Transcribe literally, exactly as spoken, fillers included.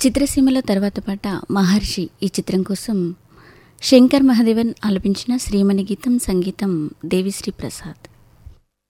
చిత్రసీమలో తర్వాత పాట మహర్షి ఈ చిత్రం కోసం శంకర్ మహాదేవన్ ఆలపించిన శ్రీమణి గీతం, సంగీతం దేవిశ్రీ ప్రసాద్.